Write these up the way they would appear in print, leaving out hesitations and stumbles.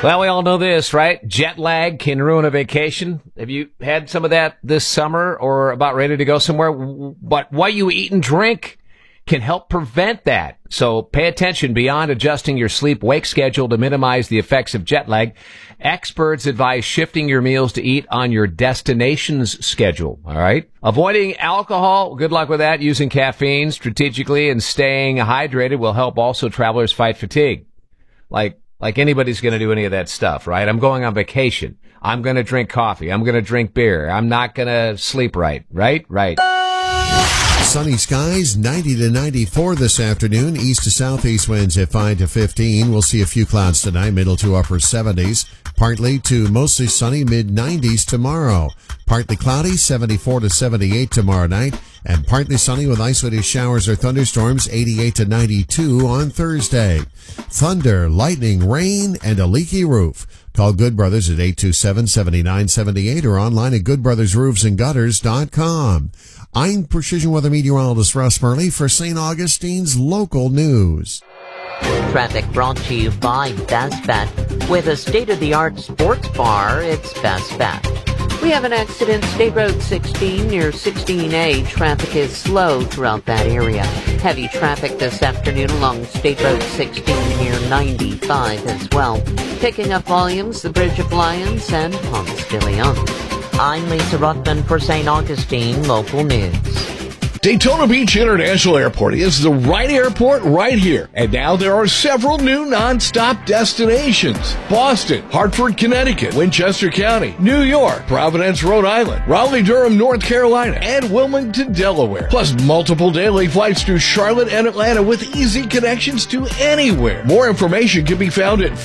Well, we all know this, right? Jet lag can ruin a vacation. Have you had some of that this summer or about ready to go somewhere? But what you eat and drink can help prevent that. So pay attention. Beyond adjusting your sleep-wake schedule to minimize the effects of jet lag, experts advise shifting your meals to eat on your destination's schedule. All right? Avoiding alcohol, good luck with that. Using caffeine strategically and staying hydrated will help also travelers fight fatigue. Like anybody's going to do any of that stuff, right? I'm going on vacation. I'm going to drink coffee. I'm going to drink beer. I'm not going to sleep right, right? Right. Sunny skies, 90 to 94 this afternoon. East to southeast winds at 5 to 15. We'll see a few clouds tonight, middle to upper 70s. Partly to mostly sunny, mid-90s tomorrow. Partly cloudy, 74 to 78 tomorrow night. And partly sunny with isolated showers or thunderstorms, 88 to 92 on Thursday. Thunder, lightning, rain, and a leaky roof. Call Good Brothers at 827-7978 or online at goodbrothersroofsandgutters.com. I'm Precision Weather Meteorologist Russ Murley for St. Augustine's local news. Traffic brought to you by Best Bet. With a state-of-the-art sports bar, it's Best Bet. We have an accident, State Road 16 near 16A. Traffic is slow throughout that area. Heavy traffic this afternoon along State Road 16 near 95 as well. Picking up volumes, the Bridge of Lions and Ponce de Leon. I'm Lisa Ruthman for St. Augustine Local News. Daytona Beach International Airport is the right airport right here. And now there are several new non-stop destinations. Boston, Hartford, Connecticut, Winchester County, New York, Providence, Rhode Island, Raleigh-Durham, North Carolina, and Wilmington, Delaware. Plus multiple daily flights to Charlotte and Atlanta with easy connections to anywhere. More information can be found at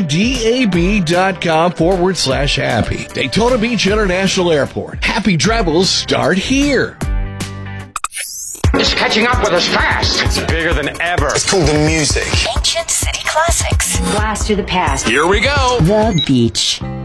flydab.com/happy. Daytona Beach International Airport. Happy travels start here. It's catching up with us fast. It's bigger than ever. It's called the music. Ancient city classics. Blast through the past. Here we go. The beach.